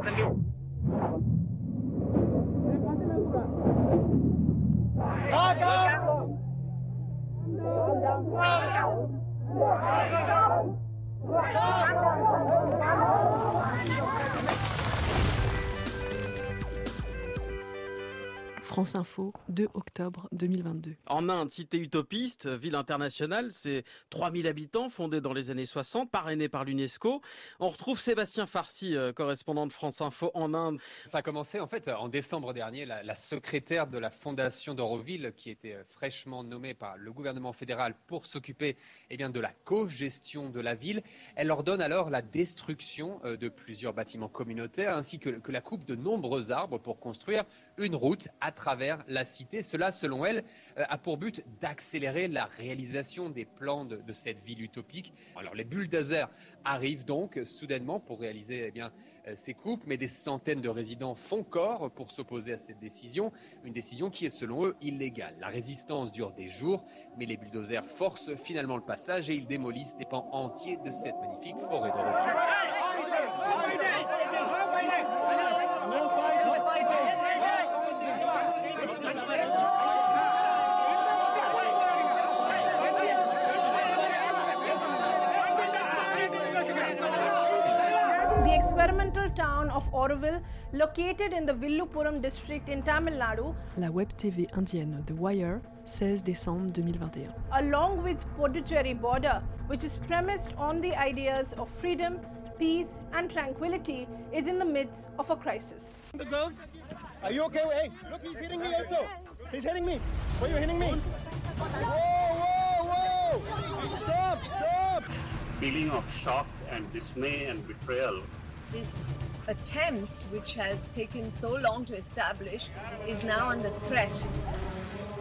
France Info, 2 octobre 2022. En Inde, cité utopiste, ville internationale, c'est 3000 habitants, fondée dans les années 60, parrainée par l'UNESCO. On retrouve Sébastien Farsi, correspondant de France Info en Inde. Ça a commencé en fait en décembre dernier. La secrétaire de la fondation d'Auroville, qui était fraîchement nommée par le gouvernement fédéral pour s'occuper de la co-gestion de la ville, elle ordonne alors la destruction de plusieurs bâtiments communautaires ainsi que la coupe de nombreux arbres pour construire une route à travers la cité. Cela, selon elle, a pour but d'accélérer la réalisation des plans de cette ville utopique. Alors les bulldozers arrivent donc soudainement pour réaliser ces coupes, mais des centaines de résidents font corps pour s'opposer à cette décision, une décision qui est selon eux illégale. La résistance dure des jours, mais les bulldozers forcent finalement le passage et ils démolissent des pans entiers de cette magnifique forêt d'Auroville. The experimental town of Auroville, located in the Villupuram district in Tamil Nadu, La web TV indienne The Wire, 16 décembre 2021. along with Puducherry border, which is premised on the ideas of freedom, peace and tranquility, is in the midst of a crisis. The girls, are you okay? Hey, look, he's hitting me also. He's hitting me. Why are you hitting me? Whoa! Stop! Feeling of shock and dismay and betrayal. This attempt, which has taken so long to establish, is now under threat.